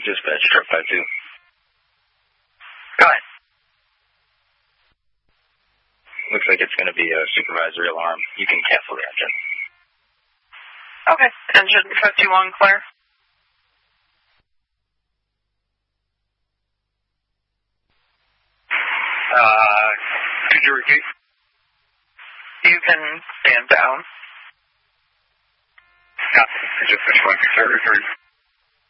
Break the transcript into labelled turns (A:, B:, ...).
A: Dispatch, truck 52.
B: Go ahead.
A: Looks like it's going to be a supervisory alarm. You can cancel the engine.
B: Okay. Engine 51 clear.
C: Could you repeat?
B: You can stand down.
C: Yeah, engine 51 clear.